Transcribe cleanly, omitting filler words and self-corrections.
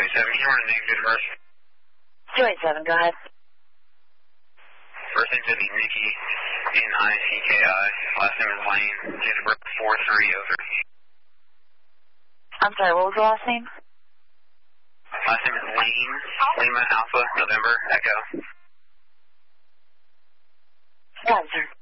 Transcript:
287, can you run a name date of birth? 287, go ahead. First name's going to be Nikki, N-I-C-K-I. Last name is Lane, date of birth 4303. I'm sorry, what was the last name? Last name is Lane, Lima Alpha, November, Echo. Got it, sir.